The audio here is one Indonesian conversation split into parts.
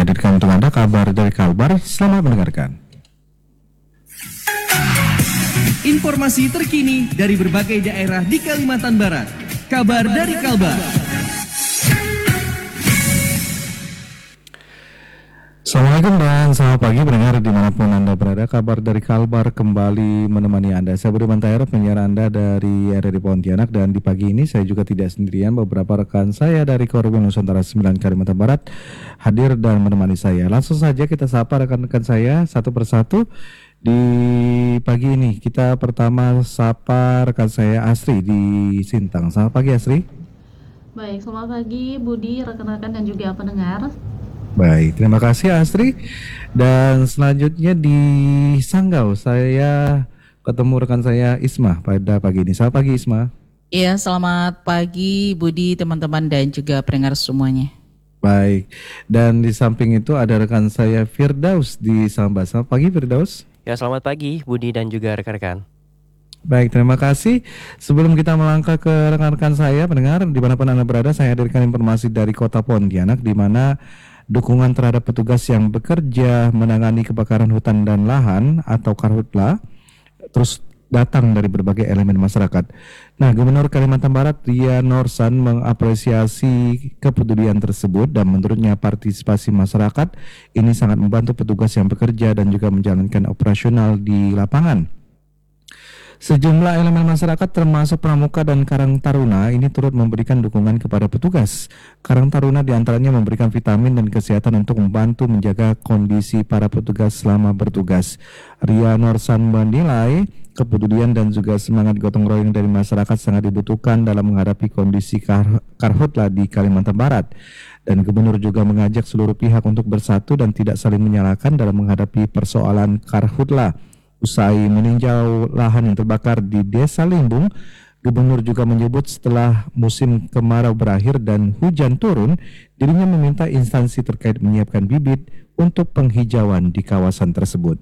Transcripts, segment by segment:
hadirkan untuk Anda kabar dari Kalbar. Selamat mendengarkan. Informasi terkini dari berbagai daerah di Kalimantan Barat. Kabar dari Kalbar. Assalamualaikum dan selamat pagi pendengar dimanapun Anda berada. Kabar dari Kalbar kembali menemani Anda. Saya Budiman Taher, penyiar Anda dari RRI Pontianak, dan di pagi ini saya juga tidak sendirian. Beberapa rekan saya dari Korwil Nusantara 9 Kalimantan Barat hadir dan menemani saya. Langsung saja kita sapa rekan-rekan saya satu persatu di pagi ini. Kita pertama sapa rekan saya Asri di Sintang. Selamat pagi Asri. Baik, selamat pagi Budi, rekan-rekan dan juga pendengar. Baik, terima kasih Asri. Dan selanjutnya di Sanggau saya ketemu rekan saya Isma pada pagi ini. Selamat pagi Isma. Iya, selamat pagi Budi, teman-teman dan juga pendengar semuanya. Baik, dan di samping itu ada rekan saya Firdaus di Sambas. Selamat pagi Firdaus. Ya, selamat pagi Budi dan juga rekan-rekan. Baik, terima kasih. Sebelum kita melangkah ke rekan-rekan saya pendengar dimanapun Anda berada, saya hadirkan informasi dari Kota Pontianak di mana dukungan terhadap petugas yang bekerja menangani kebakaran hutan dan lahan atau Karhutla terus datang dari berbagai elemen masyarakat. Nah, Gubernur Kalimantan Barat Ria Norsan mengapresiasi kepedulian tersebut dan menurutnya partisipasi masyarakat ini sangat membantu petugas yang bekerja dan juga menjalankan operasional di lapangan. Sejumlah elemen masyarakat termasuk Pramuka dan Karang Taruna ini turut memberikan dukungan kepada petugas. Karang Taruna diantaranya memberikan vitamin dan kesehatan untuk membantu menjaga kondisi para petugas selama bertugas. Ria Norsan menilai kepedulian dan juga semangat gotong royong dari masyarakat sangat dibutuhkan dalam menghadapi kondisi karhutla di Kalimantan Barat. Dan Gubernur juga mengajak seluruh pihak untuk bersatu dan tidak saling menyalahkan dalam menghadapi persoalan karhutla. Usai meninjau lahan yang terbakar di Desa Limbung, Gubernur juga menyebut setelah musim kemarau berakhir dan hujan turun, dirinya meminta instansi terkait menyiapkan bibit untuk penghijauan di kawasan tersebut.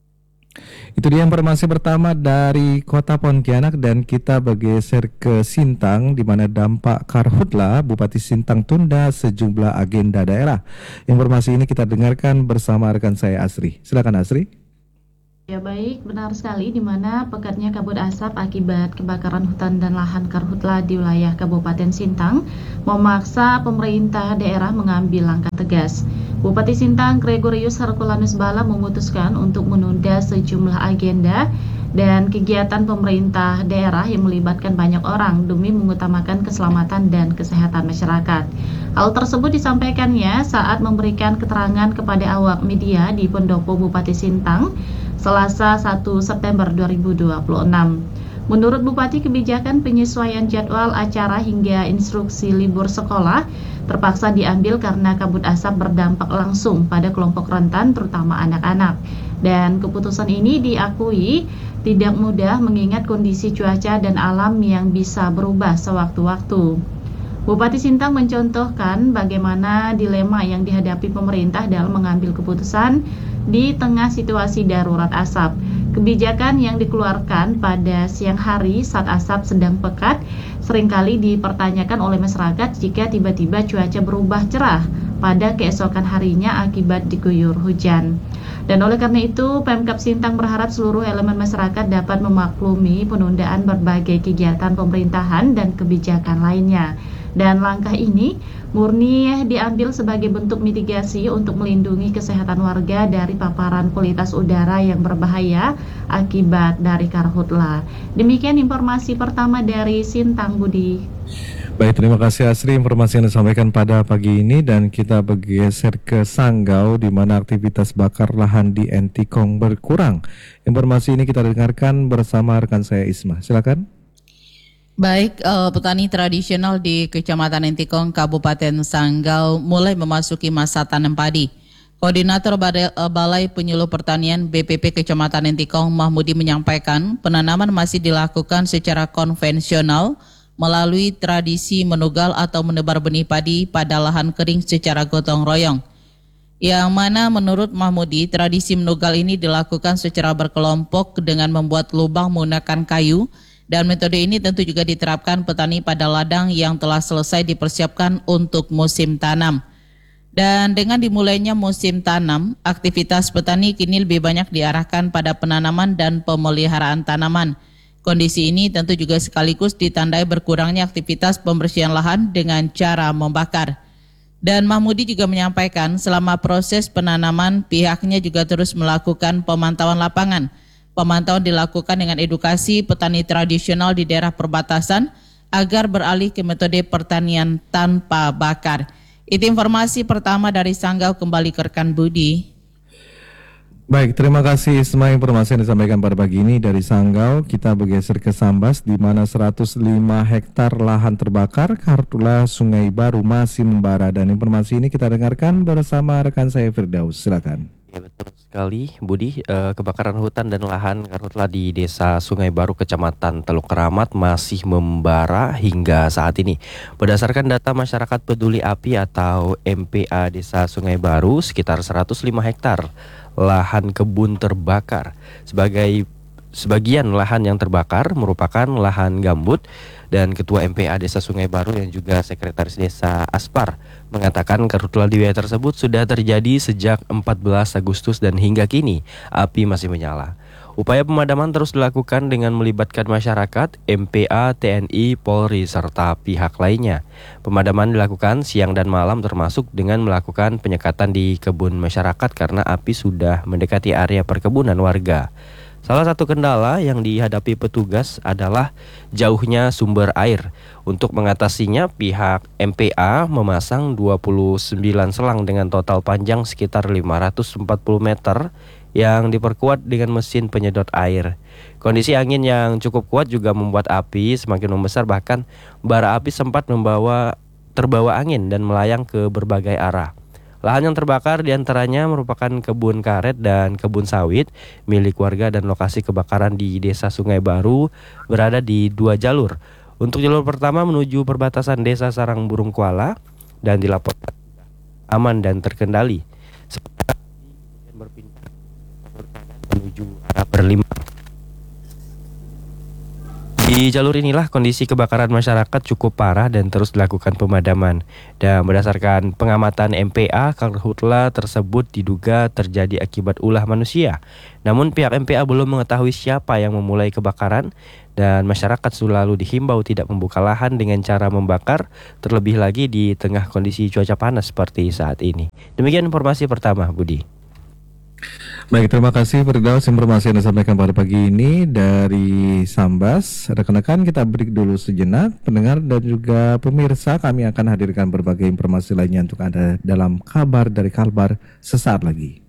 Itu dia informasi pertama dari Kota Pontianak, dan kita bergeser ke Sintang di mana dampak karhutla Bupati Sintang tunda sejumlah agenda daerah. Informasi ini kita dengarkan bersama rekan saya Asri. Silakan Asri. Ya baik, benar sekali di mana pekatnya kabut asap akibat kebakaran hutan dan lahan karhutla di wilayah Kabupaten Sintang memaksa pemerintah daerah mengambil langkah tegas. Bupati Sintang Gregorius Herculanus Bala memutuskan untuk menunda sejumlah agenda dan kegiatan pemerintah daerah yang melibatkan banyak orang demi mengutamakan keselamatan dan kesehatan masyarakat. Hal tersebut disampaikannya saat memberikan keterangan kepada awak media di Pendopo Bupati Sintang Selasa 1 September 2026. Menurut Bupati, kebijakan penyesuaian jadwal acara hingga instruksi libur sekolah terpaksa diambil karena kabut asap berdampak langsung pada kelompok rentan terutama anak-anak. Dan keputusan ini diakui tidak mudah mengingat kondisi cuaca dan alam yang bisa berubah sewaktu-waktu. Bupati Sintang mencontohkan bagaimana dilema yang dihadapi pemerintah dalam mengambil keputusan di tengah situasi darurat asap. Kebijakan yang dikeluarkan pada siang hari saat asap sedang pekat seringkali dipertanyakan oleh masyarakat jika tiba-tiba cuaca berubah cerah pada keesokan harinya akibat diguyur hujan. Dan oleh karena itu, Pemkab Sintang berharap seluruh elemen masyarakat dapat memaklumi penundaan berbagai kegiatan pemerintahan dan kebijakan lainnya. Dan langkah ini murni diambil sebagai bentuk mitigasi untuk melindungi kesehatan warga dari paparan kualitas udara yang berbahaya akibat dari karhutla. Demikian informasi pertama dari Sintang, Budi. Baik, terima kasih Asri informasi yang disampaikan pada pagi ini, dan kita bergeser ke Sanggau di mana aktivitas bakar lahan di Entikong berkurang. Informasi ini kita dengarkan bersama rekan saya Isma. Silakan. Baik, petani tradisional di Kecamatan Entikong, Kabupaten Sanggau mulai memasuki masa tanam padi. Koordinator Balai Penyuluh Pertanian BPP Kecamatan Entikong, Mahmudi, menyampaikan penanaman masih dilakukan secara konvensional melalui tradisi menugal atau menebar benih padi pada lahan kering secara gotong royong. Yang mana menurut Mahmudi, tradisi menugal ini dilakukan secara berkelompok dengan membuat lubang menggunakan kayu. Dan metode ini tentu juga diterapkan petani pada ladang yang telah selesai dipersiapkan untuk musim tanam. Dan dengan dimulainya musim tanam, aktivitas petani kini lebih banyak diarahkan pada penanaman dan pemeliharaan tanaman. Kondisi ini tentu juga sekaligus ditandai berkurangnya aktivitas pembersihan lahan dengan cara membakar. Dan Mahmudi juga menyampaikan selama proses penanaman pihaknya juga terus melakukan pemantauan lapangan. Pemantauan dilakukan dengan edukasi petani tradisional di daerah perbatasan agar beralih ke metode pertanian tanpa bakar. Itu informasi pertama dari Sanggau, kembali ke rekan Budi. Baik, terima kasih semua informasi yang disampaikan pada pagi ini dari Sanggau. Kita bergeser ke Sambas di mana 105 hektar lahan terbakar karena Sungai Baru masih membara, dan informasi ini kita dengarkan bersama rekan saya Firdaus. Silakan. Ya, betul sekali Budi, kebakaran hutan dan lahan karhutla di Desa Sungai Baru, Kecamatan Teluk Keramat masih membara hingga saat ini. Berdasarkan data Masyarakat Peduli Api atau MPA Desa Sungai Baru, sekitar 105 hektar lahan kebun terbakar. Sebagian lahan yang terbakar merupakan lahan gambut, dan Ketua MPA Desa Sungai Baru yang juga Sekretaris Desa Aspar mengatakan karhutla di wilayah tersebut sudah terjadi sejak 14 Agustus dan hingga kini api masih menyala. Upaya pemadaman terus dilakukan dengan melibatkan masyarakat, MPA, TNI, Polri, serta pihak lainnya. Pemadaman dilakukan siang dan malam termasuk dengan melakukan penyekatan di kebun masyarakat karena api sudah mendekati area perkebunan warga. Salah satu kendala yang dihadapi petugas adalah jauhnya sumber air. Untuk mengatasinya, pihak MPA memasang 29 selang dengan total panjang sekitar 540 meter yang diperkuat dengan mesin penyedot air. Kondisi angin yang cukup kuat juga membuat api semakin membesar, bahkan bara api sempat terbawa angin dan melayang ke berbagai arah. Lahan yang terbakar diantaranya merupakan kebun karet dan kebun sawit milik warga, dan lokasi kebakaran di Desa Sungai Baru berada di 2 jalur. Untuk jalur pertama menuju perbatasan Desa Sarangburung Kuala dan dilaporkan aman dan terkendali. Sementara berpindah menuju arah Berlima. Di jalur inilah kondisi kebakaran masyarakat cukup parah dan terus dilakukan pemadaman. Dan berdasarkan pengamatan MPA, karhutla tersebut diduga terjadi akibat ulah manusia. Namun pihak MPA belum mengetahui siapa yang memulai kebakaran, dan masyarakat selalu dihimbau tidak membuka lahan dengan cara membakar, terlebih lagi di tengah kondisi cuaca panas seperti saat ini. Demikian informasi pertama, Budi. Baik, terima kasih Firdaus informasi yang disampaikan pada pagi ini dari Sambas. Rekan-rekan, kita break dulu sejenak. Pendengar dan juga pemirsa, kami akan hadirkan berbagai informasi lainnya untuk Anda dalam kabar dari Kalbar sesaat lagi.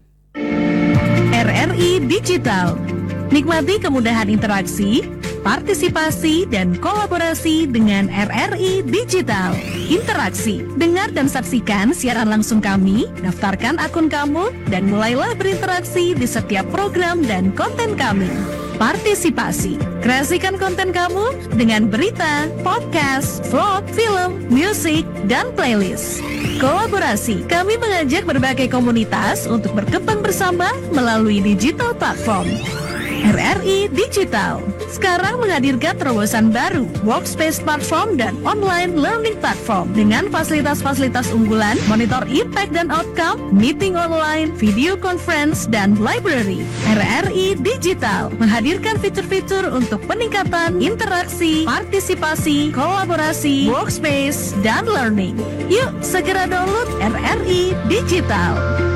RRI Digital. Nikmati kemudahan interaksi, partisipasi, dan kolaborasi dengan RRI Digital. Interaksi, dengar dan saksikan siaran langsung kami, daftarkan akun kamu, dan mulailah berinteraksi di setiap program dan konten kami. Partisipasi, kreasikan konten kamu dengan berita, podcast, vlog, film, musik, dan playlist. Kolaborasi, kami mengajak berbagai komunitas untuk berkembang bersama melalui digital platform. RRI Digital sekarang menghadirkan terobosan baru, workspace platform dan online learning platform dengan fasilitas-fasilitas unggulan, monitor impact dan outcome, meeting online, video conference, dan library. RRI Digital menghadirkan fitur-fitur untuk peningkatan interaksi, partisipasi, kolaborasi, workspace, dan learning. Yuk segera download RRI Digital.